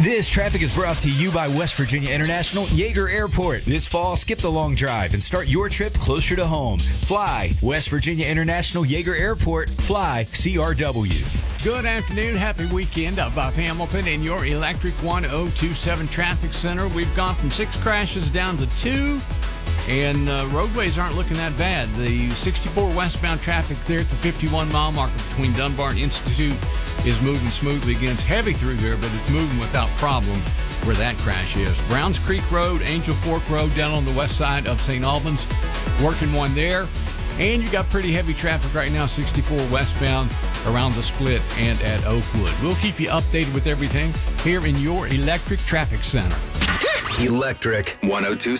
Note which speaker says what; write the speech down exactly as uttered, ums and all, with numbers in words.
Speaker 1: This traffic is brought to you by West Virginia International Yeager Airport. This fall, skip the long drive and start your trip closer to home. Fly West Virginia International Yeager Airport. Fly C R W.
Speaker 2: Good afternoon. Happy weekend up Bob Hamilton in your Electric one oh two seven Traffic Center. We've gone from six crashes down to two, and uh, roadways aren't looking that bad. The sixty-four westbound traffic there at the fifty-one mile marker between Dunbar and Institute is moving smoothly again. It's heavy through there, but it's moving without problem where that crash is. Browns Creek Road, Angel Fork Road down on the west side of Saint Albans, working one there. And you got pretty heavy traffic right now, sixty-four westbound around the split and at Oakwood. We'll keep you updated with everything here in your Electric Traffic Center.
Speaker 3: Electric one oh two